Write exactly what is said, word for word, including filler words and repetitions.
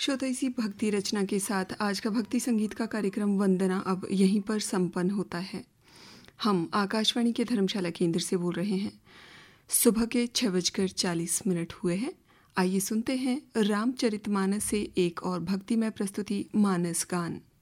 श्रोता, इसी भक्ति रचना के साथ आज का भक्ति संगीत का कार्यक्रम वंदना अब यहीं पर संपन्न होता है। हम आकाशवाणी के धर्मशाला केंद्र से बोल रहे हैं। सुबह के छः बजकर चालीस मिनट हुए हैं। आइए सुनते हैं रामचरितमानस से एक और भक्तिमय प्रस्तुति, मानस गान।